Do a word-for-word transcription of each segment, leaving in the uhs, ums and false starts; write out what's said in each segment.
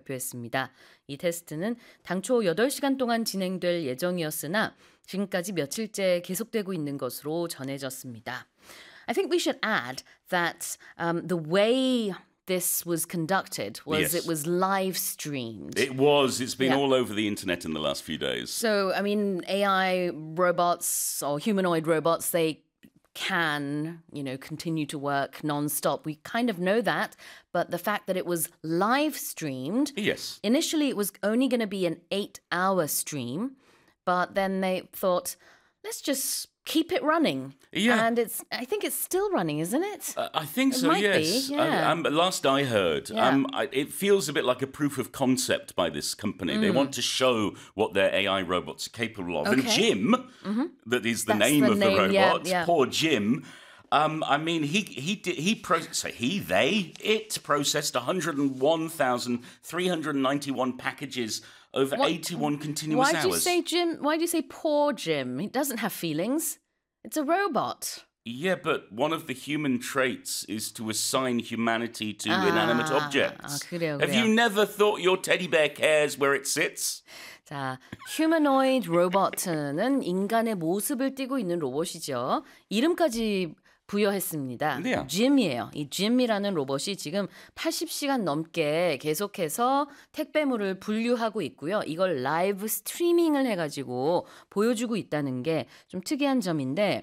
발표했습니다. 이 테스트는 당초 여덟 시간 동안 진행될 예정이었으나 지금까지 며칠째 계속되고 있는 것으로 전해졌습니다. I think we should add that um, the way this was conducted was Yes. it was live streamed. It was. It's been Yeah. all over the internet in the last few days. So, I mean, A I robots or humanoid robots, they can, you know, continue to work nonstop. We kind of know that, but the fact that it was live streamed, Yes. initially it was only going to be an eight-hour stream, but then they thought, let's just keep it running. Yeah. And it's, I think it's still running, isn't it? Uh, I think It so, might be, yes. yeah. I, um, last I heard, Yeah. um, I, it feels a bit like a proof of concept by this company. They want to show what their A I robots are capable of. And Okay. Jim, that is the That's name the of name, the yeah, robot, yeah. poor Jim. Um, I mean, he he did he pro so he they it processed one hundred one thousand three hundred ninety-one packages over What- eighty-one continuous Why do you hours. say Jim? Why do you say poor Jim? He doesn't have feelings. It's a robot. Yeah, but one of the human traits is to assign humanity to inanimate 아, objects. 아, 그래요, Have 그래요. you never thought your teddy bear cares where it sits? 자, 휴머노이드 로봇은 인간의 모습을 띠고 있는 로봇이죠. 이름까지 부여했습니다. 네. 짐이에요. 이 짐이라는 로봇이 지금 팔십 시간 넘게 계속해서 택배물을 분류하고 있고요. 이걸 라이브 스트리밍을 해가지고 보여주고 있다는 게 좀 특이한 점인데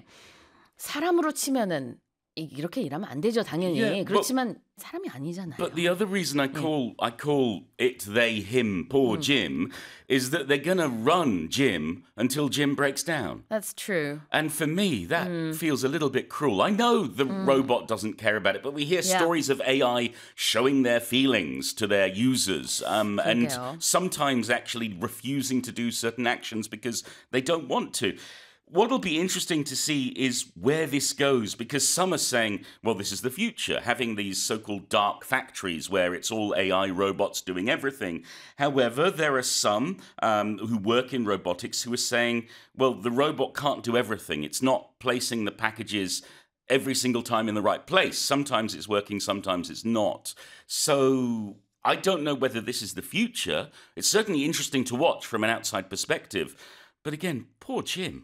사람으로 치면은 이- 이렇게 일하면 안 되죠, 당연히. Yeah, but- 그렇지만 사람이 아니잖아요. But the other reason I call I call it they him poor Jim is that they're gonna run Jim until Jim breaks down. That's true. And for me, that feels a little bit cruel. I know the robot doesn't care about it, but we hear Yeah. stories of A I showing their feelings to their users um, and 그러게요. sometimes actually refusing to do certain actions because they don't want to. What'll be interesting to see is where this goes, because some are saying, well, this is the future, having these so-called dark factories where it's all A I robots doing everything. However, there are some um, who work in robotics who are saying, well, the robot can't do everything. It's not placing the packages every single time in the right place. Sometimes it's working, sometimes it's not. So I don't know whether this is the future. It's certainly interesting to watch from an outside perspective. But again, poor Jim.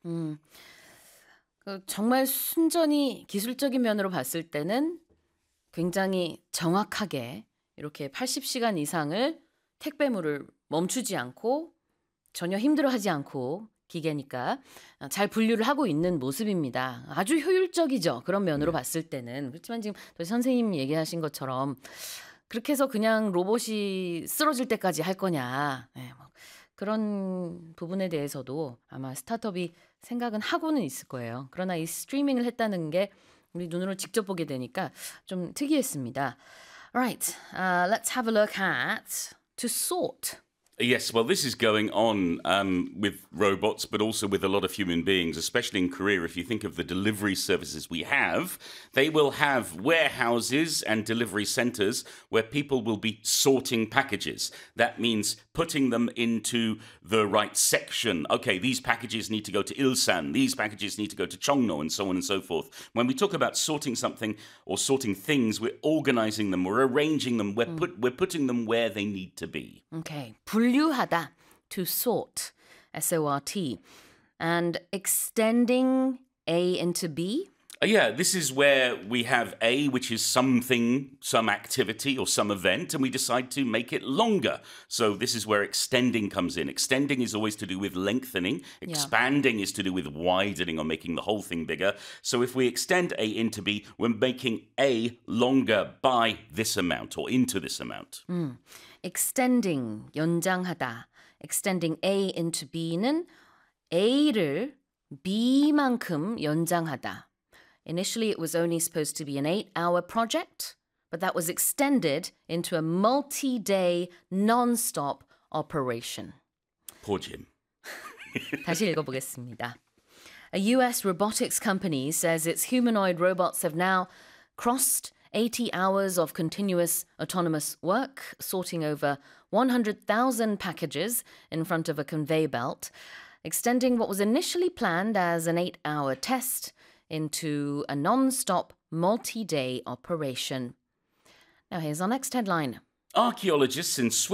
그 정말 순전히 기술적인 면으로 봤을 때는 굉장히 정확하게 이렇게 팔십 시간 이상을 택배물을 멈추지 않고 전혀 힘들어하지 않고 기계니까 잘 분류를 하고 있는 모습입니다. 아주 효율적이죠. 그런 면으로 봤을 때는. 그렇지만 지금 또 선생님 얘기하신 것처럼 그렇게 해서 그냥 로봇이 쓰러질 때까지 할 거냐. 네, 뭐 그런 부분에 대해서도 아마 스타트업이 생각은 하고는 있을 거예요. 그러나 이 스트리밍을 했다는 게 우리 눈으로 직접 보게 되니까 좀 특이했습니다. Alright, uh, let's have a look at to sort. Yes, well, this is going on um, with robots, but also with a lot of human beings, especially in Korea. If you think of the delivery services we have, they will have warehouses and delivery centers where people will be sorting packages. That means putting them into the right section. Okay, these packages need to go to Ilsan, these packages need to go to Cheongno, and so on and so forth. When we talk about sorting something or sorting things, we're organizing them, we're arranging them, we're, put, we're putting them where they need to be. Okay, 분류하다, to sort, S O R T. And extending A into B. Uh, Yeah, this is where we have A, which is something, some activity or some event, and we decide to make it longer. So this is where extending comes in. Extending is always to do with lengthening. Expanding is to do with widening or making the whole thing bigger. So if we extend A into B, we're making A longer by this amount or into this amount. extending, 연장하다. extending A into B는 A를 B만큼 연장하다. Initially, it was only supposed to be an eight-hour project, but that was extended into a multi-day, non-stop operation. Poor Jim. 다시 읽어보겠습니다. A U S robotics company says its humanoid robots have now crossed eighty hours of continuous autonomous work, sorting over one hundred thousand packages in front of a conveyor belt, extending what was initially planned as an eight-hour test into a non-stop, multi-day operation. Now here's our next headline. Archaeologists in Switzerland